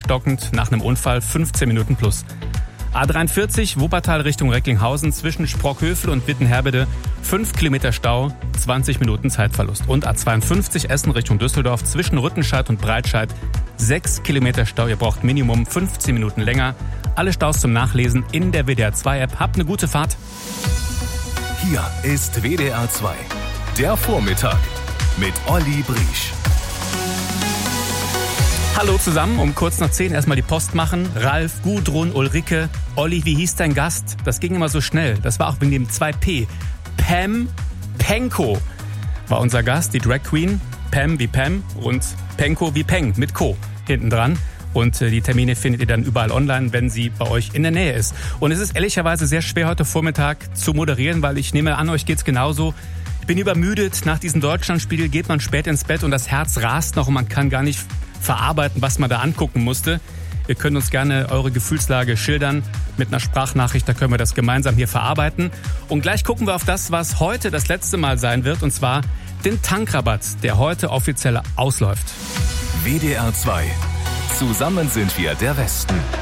stockend, nach einem Unfall 15 Minuten plus. A43 Wuppertal Richtung Recklinghausen zwischen Sprockhövel und Wittenherbede 5 Kilometer Stau, 20 Minuten Zeitverlust. Und A52 Essen Richtung Düsseldorf zwischen Rüttenscheid und Breitscheid 6 Kilometer Stau. Ihr braucht Minimum 15 Minuten länger. Alle Staus zum Nachlesen in der WDR 2 App. Habt eine gute Fahrt. Hier ist WDR 2, der Vormittag mit Olli Briesch. Hallo zusammen, um kurz nach 10 erstmal die Post machen. Ralf, Gudrun, Ulrike, Olli, wie hieß dein Gast? Das ging immer so schnell. Das war auch wegen dem 2P. Pam Penko war unser Gast, die Drag Queen. Pam wie Pam und Penko wie Peng mit Co. hinten dran. Und die Termine findet ihr dann überall online, wenn sie bei euch in der Nähe ist. Und es ist ehrlicherweise sehr schwer, heute Vormittag zu moderieren, weil ich nehme an, euch geht's genauso. Ich bin übermüdet. Nach diesem Deutschlandspiel geht man spät ins Bett und das Herz rast noch und man kann gar nicht verarbeiten, was man da angucken musste. Ihr könnt uns gerne eure Gefühlslage schildern mit einer Sprachnachricht, da können wir das gemeinsam hier verarbeiten. Und gleich gucken wir auf das, was heute das letzte Mal sein wird, und zwar den Tankrabatt, der heute offiziell ausläuft. WDR 2. Zusammen sind wir der Westen.